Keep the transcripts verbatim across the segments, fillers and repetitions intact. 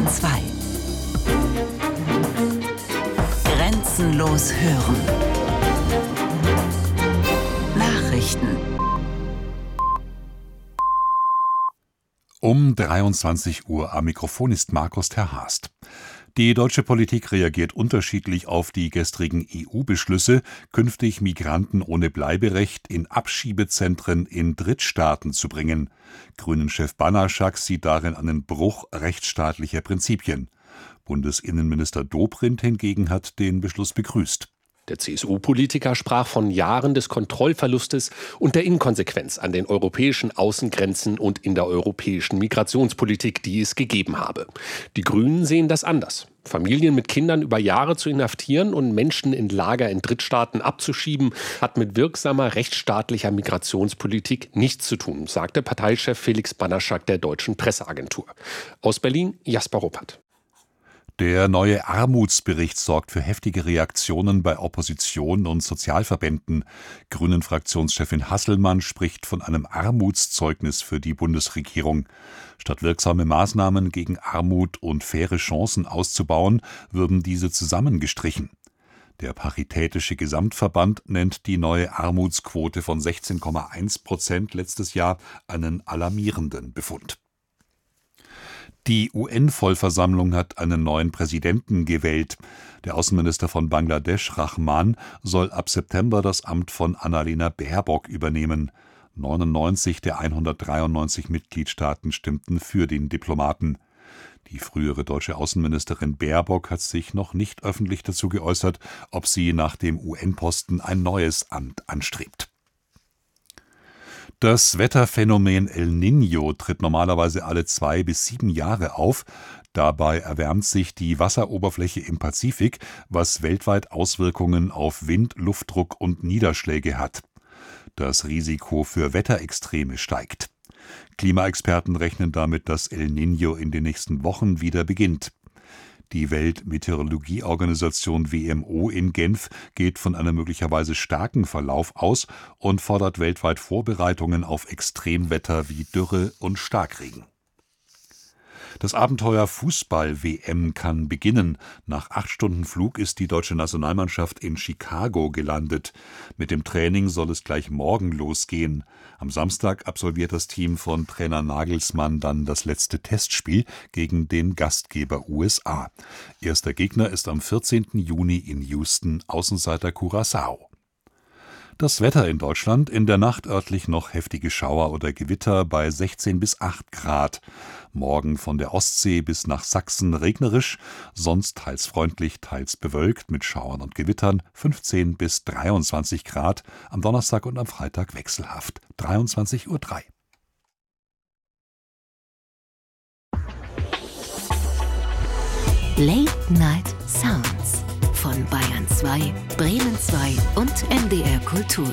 Bayern zwei. Grenzenlos hören. Nachrichten. Um dreiundzwanzig Uhr am Mikrofon ist Markus Terhast. Die deutsche Politik reagiert unterschiedlich auf die gestrigen E U-Beschlüsse, künftig Migranten ohne Bleiberecht in Abschiebezentren in Drittstaaten zu bringen. Grünen-Chef Banaschak sieht darin einen Bruch rechtsstaatlicher Prinzipien. Bundesinnenminister Dobrindt hingegen hat den Beschluss begrüßt. Der C S U-Politiker sprach von Jahren des Kontrollverlustes und der Inkonsequenz an den europäischen Außengrenzen und in der europäischen Migrationspolitik, die es gegeben habe. Die Grünen sehen das anders. Familien mit Kindern über Jahre zu inhaftieren und Menschen in Lager in Drittstaaten abzuschieben, hat mit wirksamer rechtsstaatlicher Migrationspolitik nichts zu tun, sagte Parteichef Felix Banaschak der Deutschen Presseagentur. Aus Berlin, Jasper Ruppert. Der neue Armutsbericht sorgt für heftige Reaktionen bei Opposition und Sozialverbänden. Grünen-Fraktionschefin Hasselmann spricht von einem Armutszeugnis für die Bundesregierung. Statt wirksame Maßnahmen gegen Armut und faire Chancen auszubauen, würden diese zusammengestrichen. Der Paritätische Gesamtverband nennt die neue Armutsquote von sechzehn Komma eins Prozent letztes Jahr einen alarmierenden Befund. Die U N-Vollversammlung hat einen neuen Präsidenten gewählt. Der Außenminister von Bangladesch, Rahman, soll ab September das Amt von Annalena Baerbock übernehmen. neunundneunzig der hundertdreiundneunzig Mitgliedstaaten stimmten für den Diplomaten. Die frühere deutsche Außenministerin Baerbock hat sich noch nicht öffentlich dazu geäußert, ob sie nach dem U N-Posten ein neues Amt anstrebt. Das Wetterphänomen El Niño tritt normalerweise alle zwei bis sieben Jahre auf. Dabei erwärmt sich die Wasseroberfläche im Pazifik, was weltweit Auswirkungen auf Wind, Luftdruck und Niederschläge hat. Das Risiko für Wetterextreme steigt. Klimaexperten rechnen damit, dass El Niño in den nächsten Wochen wieder beginnt. Die Weltmeteorologieorganisation W M O in Genf geht von einem möglicherweise starken Verlauf aus und fordert weltweit Vorbereitungen auf Extremwetter wie Dürre und Starkregen. Das Abenteuer Fußball-W M kann beginnen. Nach acht Stunden Flug ist die deutsche Nationalmannschaft in Chicago gelandet. Mit dem Training soll es gleich morgen losgehen. Am Samstag absolviert das Team von Trainer Nagelsmann dann das letzte Testspiel gegen den Gastgeber U S A. Erster Gegner ist am vierzehnten Juni in Houston, Außenseiter Curaçao. Das Wetter in Deutschland: in der Nacht örtlich noch heftige Schauer oder Gewitter bei sechzehn bis acht Grad. Morgen von der Ostsee bis nach Sachsen regnerisch, sonst teils freundlich, teils bewölkt mit Schauern und Gewittern, fünfzehn bis dreiundzwanzig Grad. Am Donnerstag und am Freitag wechselhaft, dreiundzwanzig Uhr drei. Late Night Sounds von Bayern zwei, Bremen zwei und M D R Kultur.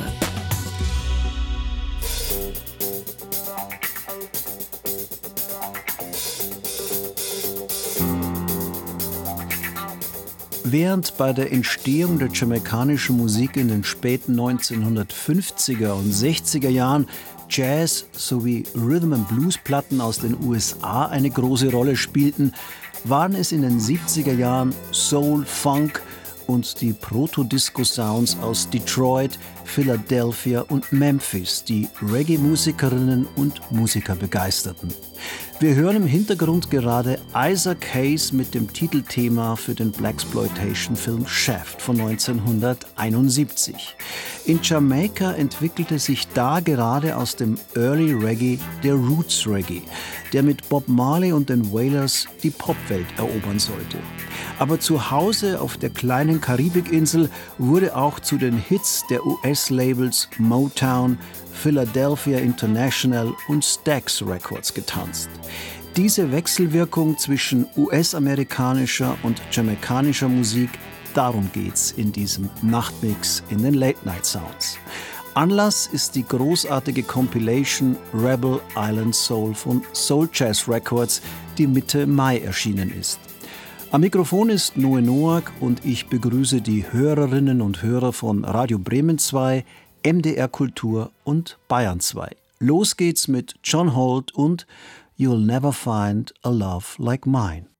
Während bei der Entstehung der jamaikanischen Musik in den späten neunzehnhundertfünfziger und sechziger Jahren Jazz sowie Rhythm-and-Blues-Platten aus den U S A eine große Rolle spielten, waren es in den siebziger Jahren Soul, Funk und die Proto-Disco-Sounds aus Detroit, Philadelphia und Memphis, die Reggae-Musikerinnen und Musiker begeisterten. Wir hören im Hintergrund gerade Isaac Hayes mit dem Titelthema für den Blaxploitation-Film Shaft von neunzehnhunderteinundsiebzig. In Jamaika entwickelte sich da gerade aus dem Early Reggae der Roots Reggae, der mit Bob Marley und den Wailers die Popwelt erobern sollte. Aber zu Hause auf der kleinen Karibikinsel wurde auch zu den Hits der U S-Labels Motown, Philadelphia International und Stax Records getanzt. Diese Wechselwirkung zwischen U S-amerikanischer und jamaikanischer Musik, darum geht's in diesem Nachtmix in den Late Night Sounds. Anlass ist die großartige Compilation Rebel Island Soul von Soul Jazz Records, die Mitte Mai erschienen ist. Am Mikrofon ist Noe Noack und ich begrüße die Hörerinnen und Hörer von Radio Bremen zwei, M D R Kultur und Bayern zwei. Los geht's mit John Holt und You'll Never Find a Love Like Mine.